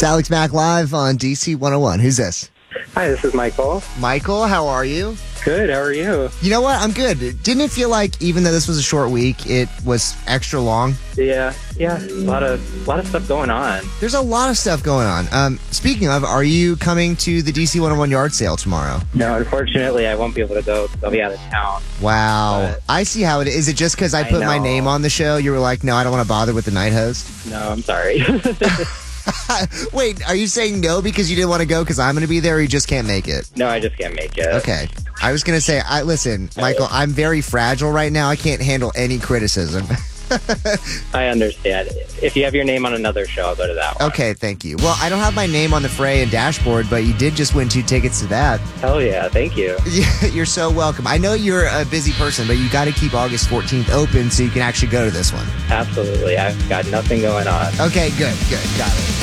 It's Alex Mack live on DC 101. Who's this? Hi, this is Michael. Michael, how are you? Good, how are you? You know what? I'm good. Didn't it feel like, even though this was a short week, it was extra long? Yeah, a lot of stuff going on. There's a lot of stuff going on. Speaking of, are you coming to the DC 101 yard sale tomorrow? No, unfortunately, I won't be able to go. I'll be out of town. Wow. But I see how it is. Is it just because I put my name on the show? You were like, no, I don't want to bother with the night host? No, I'm sorry. Wait, are you saying no because you didn't want to go because I'm going to be there, or you just can't make it? No, I just can't make it. Okay. I was going to say, listen, Michael, I'm very fragile right now. I can't handle any criticism. I understand. If you have your name on another show, I'll go to that one. Okay, thank you. Well, I don't have my name on the Fray and Dashboard, but you did just win 2 tickets to that. Hell yeah, thank you. You're so welcome. I know you're a busy person, but you got to keep August 14th open so you can actually go to this one. Absolutely. I've got nothing going on. Okay, good. Got it.